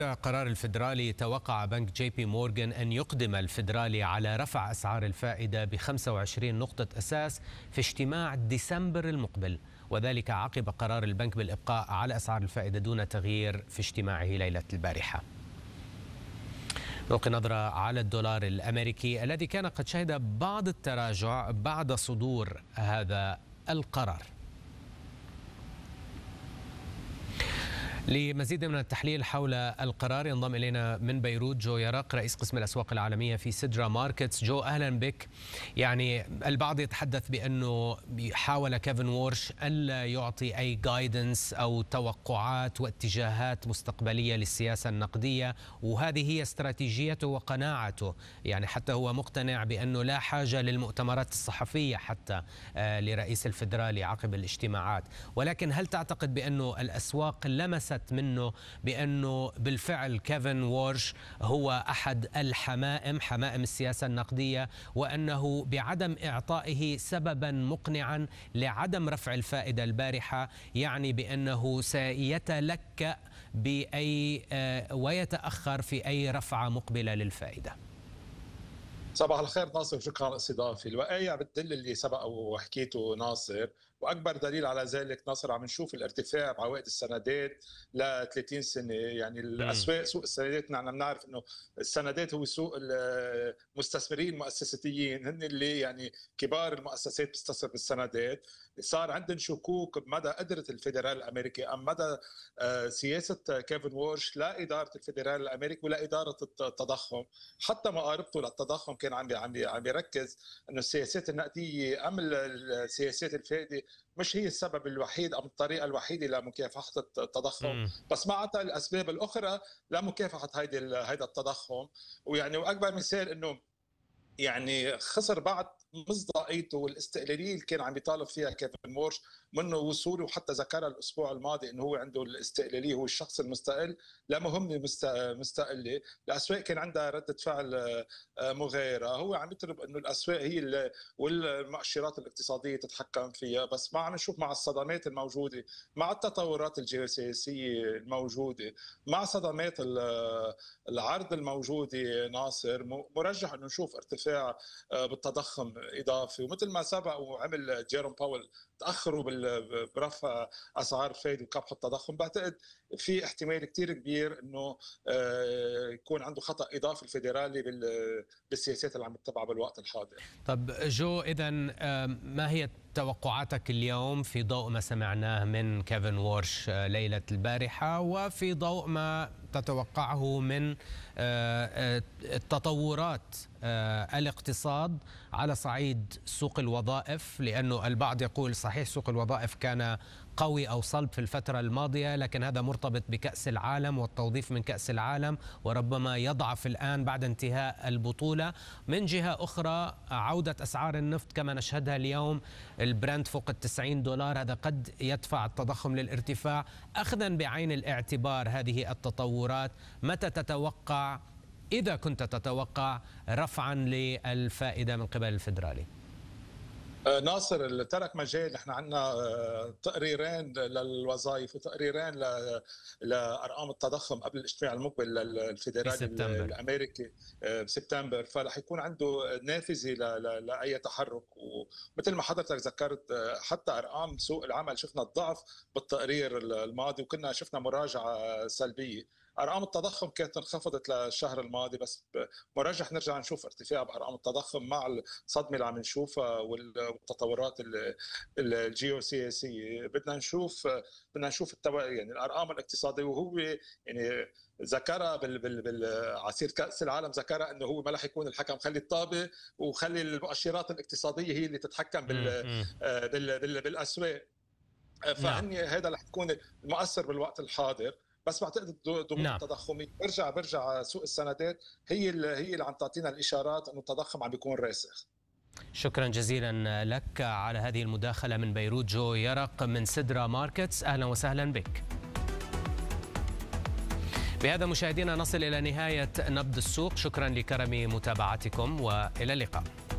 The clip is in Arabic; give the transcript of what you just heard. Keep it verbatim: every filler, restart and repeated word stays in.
قرار الفيدرالي توقع بنك جي بي مورغان أن يقدم الفيدرالي على رفع أسعار الفائدة ب خمسة وعشرين نقطة أساس في اجتماع ديسمبر المقبل، وذلك عقب قرار البنك بالإبقاء على أسعار الفائدة دون تغيير في اجتماعه ليلة البارحة. نلقي نظرة على الدولار الأمريكي الذي كان قد شهد بعض التراجع بعد صدور هذا القرار. لمزيد من التحليل حول القرار ينضم إلينا من بيروت جو يرق رئيس قسم الأسواق العالمية في سيدرا ماركتس. جو، أهلا بك. يعني البعض يتحدث بأنه حاول كيفن وورش ألا يعطي أي جايدنس أو توقعات واتجاهات مستقبلية للسياسة النقدية، وهذه هي استراتيجيته وقناعته، يعني حتى هو مقتنع بأنه لا حاجة للمؤتمرات الصحفية حتى لرئيس الفيدرالي عقب الاجتماعات. ولكن هل تعتقد بأنه الأسواق لمست منه بأنه بالفعل كيفن وورش هو أحد الحمائم حمائم السياسة النقدية، وأنه بعدم إعطائه سببا مقنعا لعدم رفع الفائدة البارحة يعني بأنه سيتلكأ بأي ويتأخر في أي رفعة مقبلة للفائدة؟ صباح الخير ناصر، شكرا على الاستضافه. الوقائع بتدل اللي سبق وحكيته ناصر، واكبر دليل على ذلك ناصر عم نشوف الارتفاع بعوائد السندات ل ثلاثين سنه. يعني الاسواق سوق السندات نحن بنعرف انه السندات هو سوق المستثمرين المؤسساتيين، هن اللي يعني كبار المؤسسات بتستثمر بالسندات. صار عندنا شكوك بمدى قدره الفيدرال الامريكي ام مدى سياسه كيفن وورش لا اداره الفيدرال الامريكي ولا اداره التضخم. حتى مقاربته للتضخم كان عم عم عم يركز انه السياسات النقديه ام السياسات الفائده مش هي السبب الوحيد أو الطريقة الوحيدة لمكافحة التضخم، مم. بس ما عطى الأسباب الأخرى لمكافحة هيدا هيدا التضخم. ويعني وأكبر مثال إنه يعني خسر بعض مصداقيته والاستقلاليه اللي كان عم يطالب فيها كيفن وورش منه وصوله، وحتى ذكرها الاسبوع الماضي انه هو عنده الاستقلاليه، هو الشخص المستقل لمهمه مستقله. الاسواق كان عندها رده فعل مغايره، هو عم يطلب انه الاسواق هي والمؤشرات الاقتصاديه تتحكم فيها، بس ما عم نشوف مع الصدمات الموجوده، مع التطورات الجيوسياسيه الموجوده، مع صدمات العرض الموجوده ناصر، مرجح انه نشوف ارتفاع بالتضخم اضافي. ومثل ما سبق وعمل جيروم باول تاخروا برفع اسعار الفائده وكبح التضخم، بعتقد في احتمال كثير كبير انه يكون عنده خطا اضافي الفيدرالي بالسياسات اللي عم تتبعها بالوقت الحاضر. طب جو، اذا ما هي توقعاتك اليوم في ضوء ما سمعناه من كيفن وورش ليله البارحه، وفي ضوء ما تتوقعه من التطورات الاقتصاد على صعيد سوق الوظائف؟ لأنه البعض يقول صحيح سوق الوظائف كان قوي أو صلب في الفترة الماضية، لكن هذا مرتبط بكأس العالم والتوظيف من كأس العالم، وربما يضعف الآن بعد انتهاء البطولة. من جهة أخرى عودة أسعار النفط كما نشهدها اليوم، البرنت فوق التسعين دولار، هذا قد يدفع التضخم للارتفاع. أخذا بعين الاعتبار هذه التطورات، متى تتوقع، إذا كنت تتوقع، رفعا للفائدة من قبل الفيدرالي؟ ناصر ترك مجال، نحن عندنا تقريرين للوظائف وتقريرين لارقام التضخم قبل الاجتماع المقبل للفيدرالي الامريكي بسبتمبر، فرح يكون عنده نافذه لاي تحرك. ومثل ما حضرتك ذكرت حتى ارقام سوق العمل شفنا الضعف بالتقرير الماضي، وكنا شفنا مراجعه سلبيه. ارقام التضخم كانت انخفضت للشهر الماضي، بس مرجح نرجع نشوف ارتفاع بارقام التضخم مع الصدمه اللي عم نشوفها والتطورات الجيوسياسيه. بدنا نشوف بدنا نشوف التو... يعني الارقام الاقتصاديه، وهو يعني ذكرها بال... بال... بالعصير كاس العالم، ذكرها انه هو ما رح يكون الحكم، خلي الطابه وخلي المؤشرات الاقتصاديه هي اللي تتحكم بال... بال... بال... بالاسواق. فهني هذا رح تكون المؤثر بالوقت الحاضر. بس بعتقد الضغوط نعم. التضخميه برجع برجع سوق السندات هي اللي هي اللي عم تعطينا الاشارات انه التضخم عم بيكون راسخ. شكرا جزيلا لك على هذه المداخله من بيروت جو يرق من سيدرا ماركتس، اهلا وسهلا بك. بهذا مشاهدينا نصل الى نهايه نبض السوق، شكرا لكرم متابعتكم والى اللقاء.